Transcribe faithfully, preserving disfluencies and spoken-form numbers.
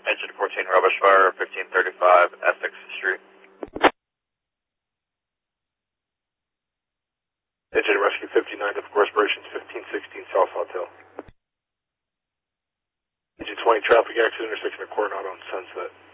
Engine fourteen, rubbish fire, fifteen thirty-five, Essex Street. Engine rescue fifty-nine, difficult respirations, fifteen sixteen South Hotel. Engine twenty, traffic accident, intersection of Coronado and Sunset.